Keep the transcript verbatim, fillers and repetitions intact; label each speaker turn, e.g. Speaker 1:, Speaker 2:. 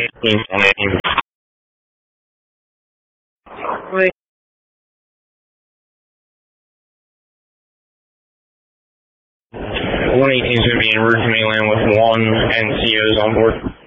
Speaker 1: eighteen, one eighteen. one eighteen is going to be en route to mainland with one N C Os on board.